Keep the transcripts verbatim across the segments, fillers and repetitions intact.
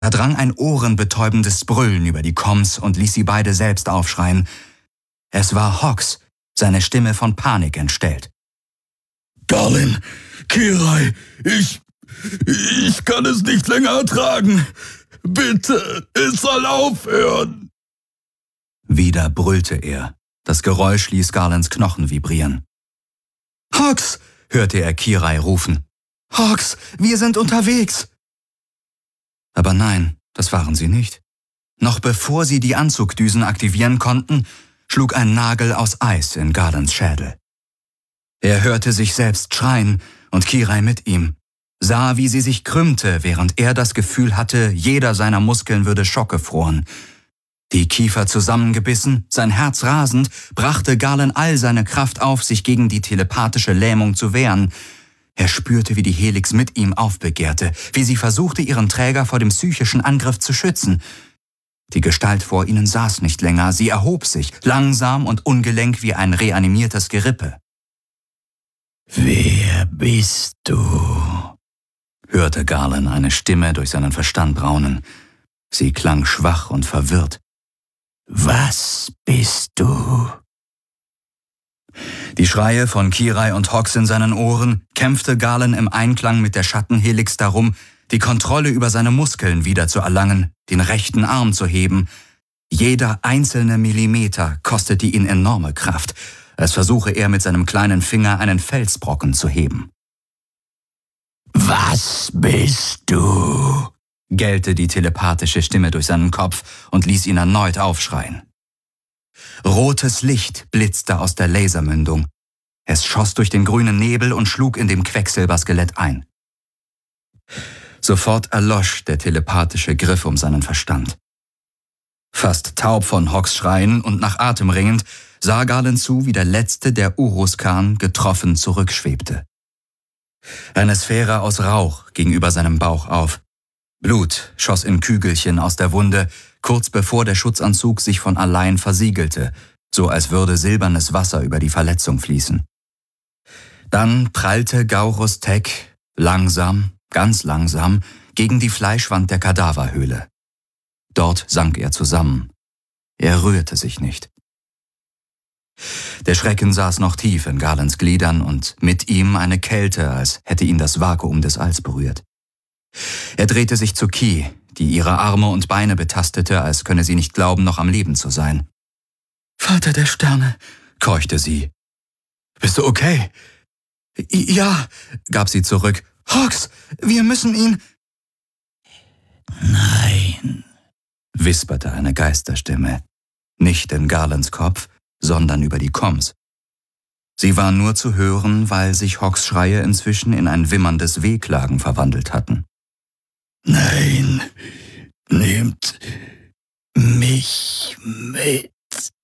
Da drang ein ohrenbetäubendes Brüllen über die Komms und ließ sie beide selbst aufschreien. Es war Hawks, seine Stimme von Panik entstellt. »Garlin, Kirai, ich... ich kann es nicht länger ertragen. Bitte, es soll aufhören!« Wieder brüllte er. Das Geräusch ließ Garlands Knochen vibrieren. »Hawks«, hörte er Kirai rufen. »Hawks, wir sind unterwegs!« Aber nein, das waren sie nicht. Noch bevor sie die Anzugdüsen aktivieren konnten, schlug ein Nagel aus Eis in Garlands Schädel. Er hörte sich selbst schreien und Kirai mit ihm, sah, wie sie sich krümmte, während er das Gefühl hatte, jeder seiner Muskeln würde schockgefroren. Die Kiefer zusammengebissen, sein Herz rasend, brachte Garland all seine Kraft auf, sich gegen die telepathische Lähmung zu wehren. Er spürte, wie die Helix mit ihm aufbegehrte, wie sie versuchte, ihren Träger vor dem psychischen Angriff zu schützen. Die Gestalt vor ihnen saß nicht länger, sie erhob sich, langsam und ungelenk wie ein reanimiertes Gerippe. »Wer bist du?« hörte Garland eine Stimme durch seinen Verstand raunen. Sie klang schwach und verwirrt. »Was bist du?« Die Schreie von Kirai und Hawks in seinen Ohren kämpfte Garland im Einklang mit der Schattenhelix darum, die Kontrolle über seine Muskeln wieder zu erlangen, den rechten Arm zu heben. Jeder einzelne Millimeter kostete ihn enorme Kraft, als versuche er mit seinem kleinen Finger einen Felsbrocken zu heben. »Was bist du?« gellte die telepathische Stimme durch seinen Kopf und ließ ihn erneut aufschreien. Rotes Licht blitzte aus der Lasermündung. Es schoss durch den grünen Nebel und schlug in dem Quecksilberskelett ein. Sofort erlosch der telepathische Griff um seinen Verstand. Fast taub von Hawks Schreien und nach Atem ringend, sah Garland zu, wie der letzte der Uruskan getroffen zurückschwebte. Eine Sphäre aus Rauch ging über seinem Bauch auf. Blut schoss in Kügelchen aus der Wunde, kurz bevor der Schutzanzug sich von allein versiegelte, so als würde silbernes Wasser über die Verletzung fließen. Dann prallte Gaurus Tech langsam, ganz langsam, gegen die Fleischwand der Kadaverhöhle. Dort sank er zusammen. Er rührte sich nicht. Der Schrecken saß noch tief in Garlands Gliedern und mit ihm eine Kälte, als hätte ihn das Vakuum des Alls berührt. Er drehte sich zu Ki, die ihre Arme und Beine betastete, als könne sie nicht glauben, noch am Leben zu sein. »Vater der Sterne«, keuchte sie. »Bist du okay?« »Ja«, gab sie zurück. »Hawks, wir müssen ihn...« »Nein«, wisperte eine Geisterstimme, nicht in Garlands Kopf, sondern über die Komms. Sie war nur zu hören, weil sich Hawks Schreie inzwischen in ein wimmerndes Wehklagen verwandelt hatten. »Nein, nehmt mich mit.«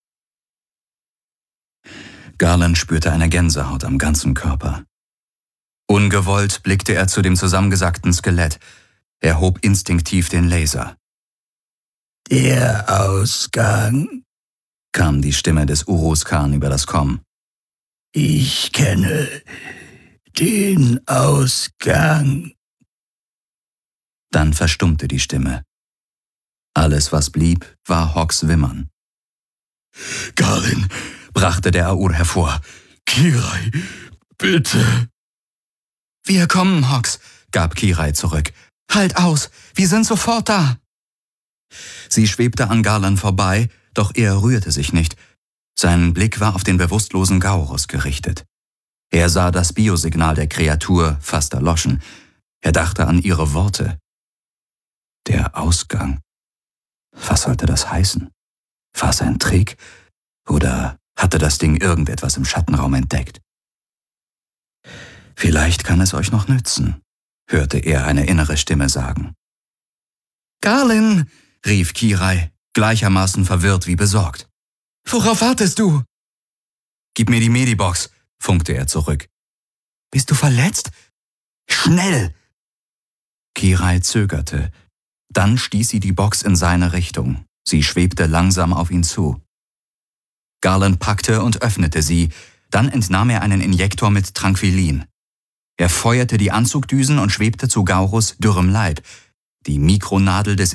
Garland spürte eine Gänsehaut am ganzen Körper. Ungewollt blickte er zu dem zusammengesackten Skelett. Er hob instinktiv den Laser. »Der Ausgang«, kam die Stimme des Uruskan über das Komm. »Ich kenne den Ausgang.« Dann verstummte die Stimme. Alles, was blieb, war Hawks Wimmern. »Garlin«, brachte der Aur hervor. »Kirai, bitte.« »Wir kommen, Hawks«, gab Kirai zurück. »Halt aus, wir sind sofort da.« Sie schwebte an Garland vorbei, doch er rührte sich nicht. Sein Blick war auf den bewusstlosen Gaurus gerichtet. Er sah das Biosignal der Kreatur fast erloschen. Er dachte an ihre Worte. Der Ausgang. Was sollte das heißen? War es ein Trick? Oder hatte das Ding irgendetwas im Schattenraum entdeckt? »Vielleicht kann es euch noch nützen«, hörte er eine innere Stimme sagen. »Garlin«, rief Kirai, gleichermaßen verwirrt wie besorgt. »Worauf wartest du?« »Gib mir die Medibox«, funkte er zurück. »Bist du verletzt? Schnell!« Kirai zögerte. Dann stieß sie die Box in seine Richtung. Sie schwebte langsam auf ihn zu. Garland packte und öffnete sie. Dann entnahm er einen Injektor mit Tranquilin. Er feuerte die Anzugdüsen und schwebte zu Gaurus dürrem Leib. Die Mikronadel des